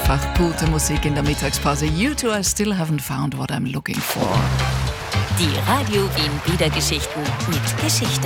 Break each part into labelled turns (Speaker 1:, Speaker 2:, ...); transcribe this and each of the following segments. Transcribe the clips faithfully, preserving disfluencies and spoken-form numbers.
Speaker 1: einfach gute Musik in der Mittagspause. You two, I still haven't found what I'm looking for.
Speaker 2: Die Radio Wien Bädergeschichten mit Geschichte.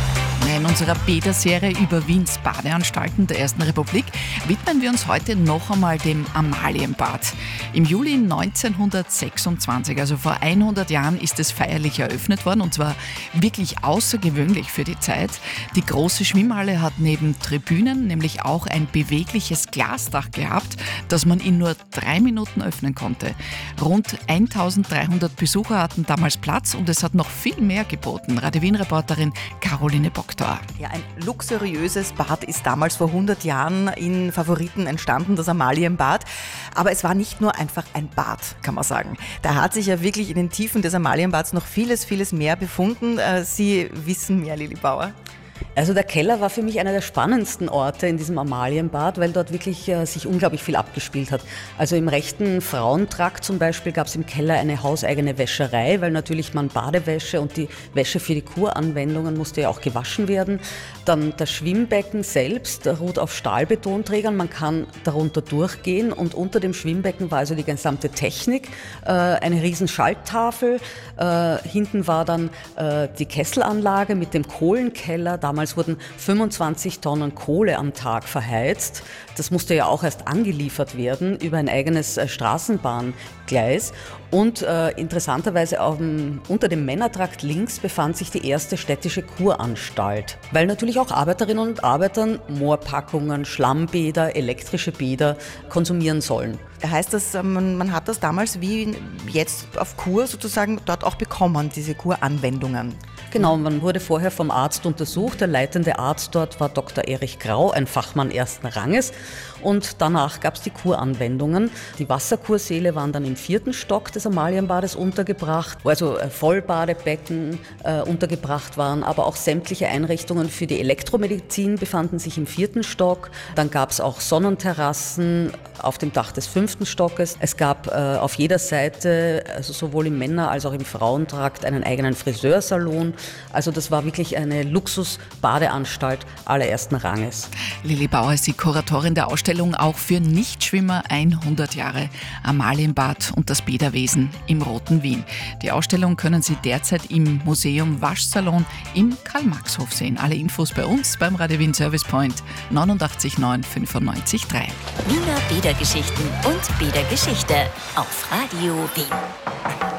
Speaker 1: In unserer Bäderserie über Wiens Badeanstalten der Ersten Republik widmen wir uns heute noch einmal dem Amalienbad. Im Juli neunzehnhundertsechsundzwanzig, also vor hundert Jahren, ist es feierlich eröffnet worden und zwar wirklich außergewöhnlich für die Zeit. Die große Schwimmhalle hat neben Tribünen nämlich auch ein bewegliches Glasdach gehabt, das man in nur drei Minuten öffnen konnte. Rund eintausenddreihundert Besucher hatten damals Platz und es hat noch viel mehr geboten. Radio Wien-Reporterin Caroline Bock.
Speaker 3: Ja, ein luxuriöses Bad ist damals vor hundert Jahren in Favoriten entstanden, das Amalienbad. Aber es war nicht nur einfach ein Bad, kann man sagen. Da hat sich ja wirklich in den Tiefen des Amalienbads noch vieles, vieles mehr befunden. Sie wissen mehr, Lili Bauer.
Speaker 4: Also der Keller war für mich einer der spannendsten Orte in diesem Amalienbad, weil dort wirklich äh, sich unglaublich viel abgespielt hat. Also im rechten Frauentrakt zum Beispiel gab es im Keller eine hauseigene Wäscherei, weil natürlich man Badewäsche und die Wäsche für die Kuranwendungen musste ja auch gewaschen werden. Dann das Schwimmbecken selbst ruht auf Stahlbetonträgern, man kann darunter durchgehen und unter dem Schwimmbecken war also die gesamte Technik, äh, eine riesen Schalttafel, äh, hinten war dann äh, die Kesselanlage mit dem Kohlenkeller. Damals wurden fünfundzwanzig Tonnen Kohle am Tag verheizt. Das musste ja auch erst angeliefert werden über ein eigenes äh, Straßenbahngleis. Und äh, interessanterweise auf dem, unter dem Männertrakt links befand sich die erste städtische Kuranstalt. Weil natürlich auch Arbeiterinnen und Arbeiter Moorpackungen, Schlammbäder, elektrische Bäder konsumieren sollen.
Speaker 3: Heißt das, man, man hat das damals wie jetzt auf Kur sozusagen dort auch bekommen, diese Kuranwendungen?
Speaker 4: Genau, man wurde vorher vom Arzt untersucht. Der leitende Arzt dort war Doktor Erich Grau, ein Fachmann ersten Ranges. Und danach gab es die Kuranwendungen. Die Wasserkursäle waren dann im vierten Stock des Amalienbades untergebracht, wo also Vollbadebecken äh, untergebracht waren, aber auch sämtliche Einrichtungen für die Elektromedizin befanden sich im vierten Stock. Dann gab es auch Sonnenterrassen auf dem Dach des fünften Stockes. Es gab äh, auf jeder Seite, also sowohl im Männer- als auch im Frauentrakt, einen eigenen Friseursalon. Also das war wirklich eine Luxus-Badeanstalt allerersten Ranges.
Speaker 1: Lili Bauer ist die Kuratorin der Ausstellung auch für Nichtschwimmer hundert Jahre Amalienbad und das Bäderwesen im Roten Wien. Die Ausstellung können Sie derzeit im Museum Waschsalon im Karl-Marx-Hof sehen. Alle Infos bei uns beim Radio Wien Service Point neunundachtzig neun fünfundneunzig drei.
Speaker 2: Wiener Bädergeschichten und Bädergeschichte auf Radio Wien.